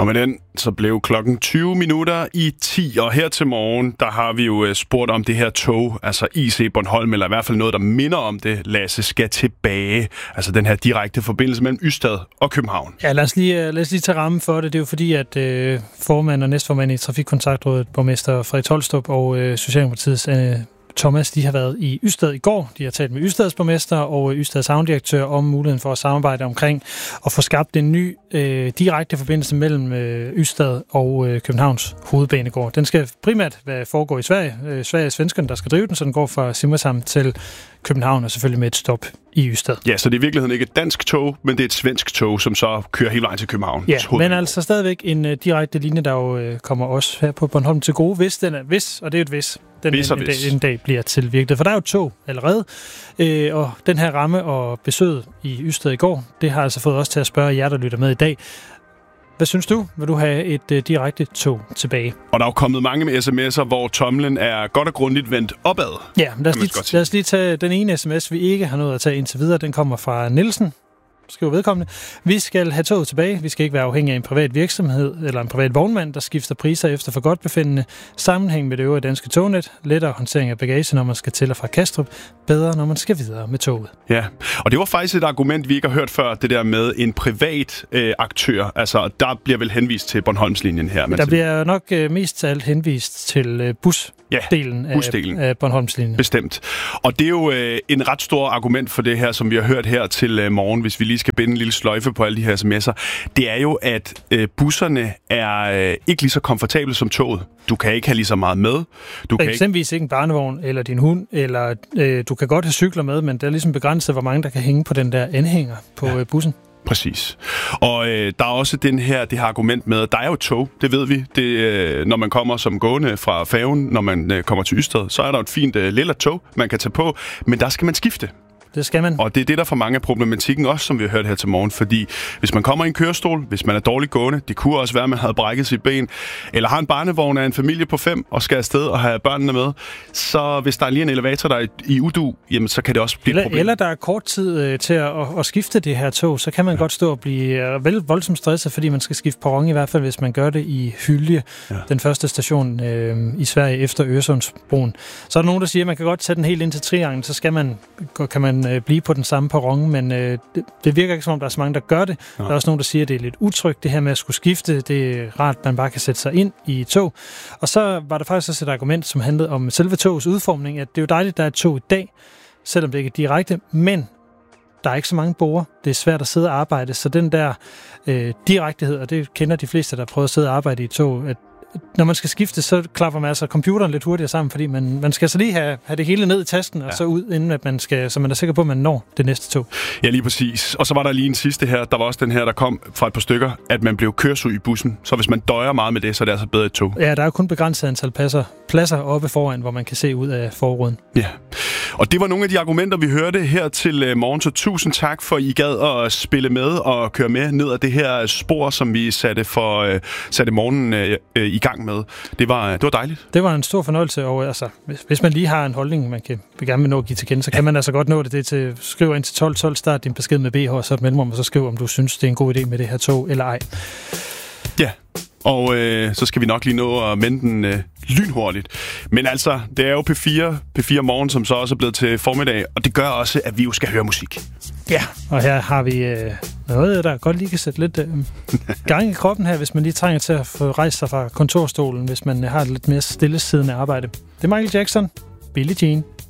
Og med den, så blev klokken 10:20, og her til morgen, der har vi jo spurgt om det her tog, altså IC Bornholm, eller i hvert fald noget, der minder om det, Lasse, skal tilbage. Altså den her direkte forbindelse mellem Ystad og København. Ja, lad os lige tage rammen for det. Det er jo fordi, at formand og næstformand i Trafikkontaktrådet, borgmester Frederik Tolstrup og Socialdemokratiets Thomas, de har været i Ystad i går. De har talt med Ystads borgmester og Ystads havnedirektør om muligheden for at samarbejde omkring at få skabt en ny direkte forbindelse mellem Ystad og Københavns hovedbanegård. Den skal primært foregå i Sverige. Sverige er svenskerne, der skal drive den, så den går fra Simrishamn til København og selvfølgelig med et stop i Ystad. Ja, så det er i virkeligheden ikke et dansk tog, men det er et svensk tog, som så kører hele vejen til København. Ja, men altså stadigvæk en direkte linje, der jo kommer også her på Bornholm til gode, hvis den er hvis, og det er jo et hvis. Den en dag bliver til virkelighed. For der er jo et tog allerede, og den her ramme og besøget i Ystad i går, det har altså fået os til at spørge jer, der lytter med i dag. Hvad synes du? Vil du have et direkte tog tilbage? Og der er jo kommet mange med sms'er, hvor tomlen er godt og grundigt vendt opad. Ja, lad os lige tage den ene sms, vi ikke har nået at tage indtil videre. Den kommer fra Nielsen. Skriver vedkommende. Vi skal have toget tilbage. Vi skal ikke være afhængige af en privat virksomhed eller en privat vognmand, der skifter priser efter forgodtbefindende. Sammenhæng med det øvrige danske tognet. Lettere håndtering af bagage, når man skal til og fra Kastrup. Bedre, når man skal videre med toget. Ja, og det var faktisk et argument, vi ikke har hørt før, det der med en privat aktør. Altså, der bliver vel henvist til Bornholmslinjen her. Der bliver nok mest af alt henvist til busdelen af Bornholmslinjen. Bestemt. Og det er jo en ret stor argument for det her, som vi har hørt her til morgen, hvis vi lige skal binde en lille sløjfe på alle de her sms'er. Det er jo, at busserne er ikke lige så komfortable som toget. Du kan ikke have lige så meget med. Du kan eksempelvis ikke en barnevogn eller din hund, eller du kan godt have cykler med, men det er ligesom begrænset, hvor mange der kan hænge på den der anhænger på bussen. Præcis. Og der er også det her argument med, at der er jo et tog, det ved vi. Når man kommer som gående fra færgen, når man kommer til Ystad, så er der et fint lille tog, man kan tage på, men der skal man skifte. Det skal man. Og det er det, der for mange af problematikken også, som vi har hørt her til morgen. Fordi hvis man kommer i en kørestol, hvis man er dårligt gående, det kunne også være, at man havde brækket sit ben, eller har en barnevogn af en familie på 5 og skal afsted og have børnene med, så hvis der er lige en elevator, der er i udu, jamen så kan det også blive et problem. Eller der er kort tid til at skifte det her tog, så kan man godt stå og blive voldsomt stresset, fordi man skal skifte perron, i hvert fald hvis man gør det i Hylje, den første station i Sverige efter Øresundsbroen. Så er der nogen, der siger, at man kan godt tage den helt ind til Trianglen, så kan man blive på den samme perron, men det virker ikke som om, der er så mange, der gør det. Ja. Der er også nogen, der siger, at det er lidt utrygt, det her med at skulle skifte. Det er rart, at man bare kan sætte sig ind i et tog. Og så var der faktisk også et argument, som handlede om selve togets udformning, at det er jo dejligt, at der er et tog i dag, selvom det ikke er direkte, men der er ikke så mange borde. Det er svært at sidde og arbejde, så den der direktehed, og det kender de fleste, der prøver at sidde og arbejde i et tog, at når man skal skifte, så klapper man altså computeren lidt hurtigere sammen, fordi man skal så lige have det hele ned i tasken, og så ud, inden at man skal, så man er sikker på, at man når det næste tog. Ja, lige præcis. Og så var der lige en sidste her. Der var også den her, der kom fra et par stykker, at man blev køresyg i bussen. Så hvis man døjer meget med det, så er det altså bedre et tog. Ja, der er jo kun begrænset antal pladser oppe foran, hvor man kan se ud af forruden. Ja. Og det var nogle af de argumenter, vi hørte her til morgen. Så tusind tak for, I gad at spille med og køre med ned ad det her spor, som vi satte morgenen i gang med. Det var dejligt. Det var en stor fornøjelse, og altså, hvis man lige har en holdning, man kan gerne vil nå at give til kende, så kan man altså godt nå det til skriv ind til 1212, start din besked med BH, og så et mellemrum, og så skriv, om du synes, det er en god idé med det her tog, eller ej. Ja, og så skal vi nok lige nå at vende den lynhurtigt. Men altså, det er jo P4 Morgen, som så også er blevet til formiddag, og det gør også, at vi jo skal høre musik. Ja, og her har vi noget, der godt lige kan sætte lidt gang i kroppen her, hvis man lige trænger til at få rejst sig fra kontorstolen, hvis man har et lidt mere stillesiddende arbejde. Det er Michael Jackson, Billie Jean.